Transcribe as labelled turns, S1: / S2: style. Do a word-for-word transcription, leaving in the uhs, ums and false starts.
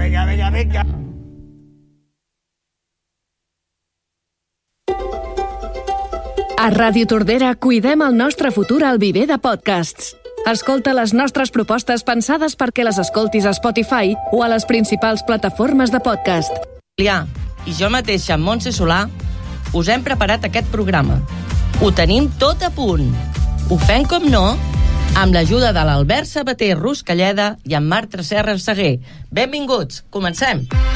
S1: vinga, vinga, vinga.
S2: A Ràdio Tordera cuidem el nostre futur al viver de podcasts. Escolta les nostres propostes pensades perquè les escoltis a Spotify o a les principals plataformes de podcast.
S3: Lià, i jo mateixa, Montse Solà, us hem preparat aquest programa. Ho tenim tot a punt. Ho fem, com no, amb l'ajuda de l'Albert Sabater Ruscalleda i en Marc Tresserra Seguer. Benvinguts, comencem!